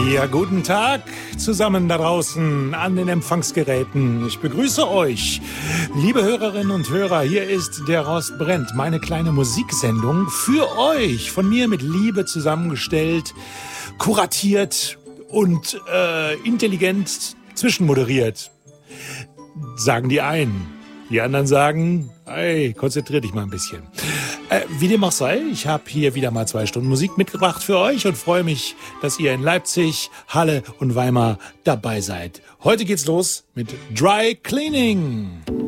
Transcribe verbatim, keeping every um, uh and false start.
Ja, guten Tag zusammen da draußen an den Empfangsgeräten. Ich begrüße euch, liebe Hörerinnen und Hörer. Hier ist der Rost brennt, meine kleine Musiksendung für euch, von mir mit Liebe zusammengestellt, kuratiert und äh, intelligent zwischenmoderiert. Sagen die einen. Die anderen sagen, hey, konzentrier dich mal ein bisschen. Äh, wie dem auch sei, ich habe hier wieder mal zwei Stunden Musik mitgebracht für euch und freue mich, dass ihr in Leipzig, Halle und Weimar dabei seid. Heute geht's los mit Dry Cleaning.